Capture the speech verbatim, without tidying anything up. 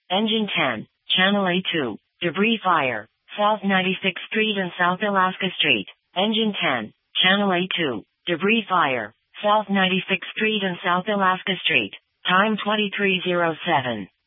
Engine ten, Channel A two, debris fire, South ninety-sixth Street and South Alaska Street. Engine ten, Channel A two, debris fire, South ninety-sixth Street and South Alaska Street. Time twenty-three oh seven.